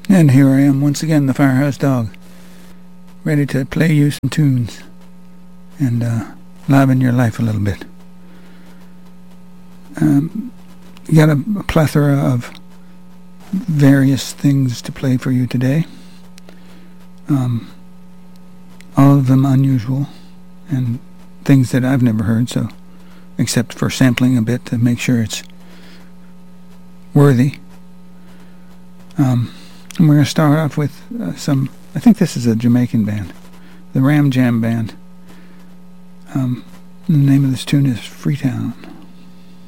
And here I am once again, the Firehouse Dog, ready to play you some tunes and liven your life a little bit. You got a plethora of various things to play for you today. All of them unusual and things that I've never heard, so except for sampling a bit to make sure it's worthy. And we're going to start off with I think this is a Jamaican band, the Ram Jam Band. The name of this tune is Freetown.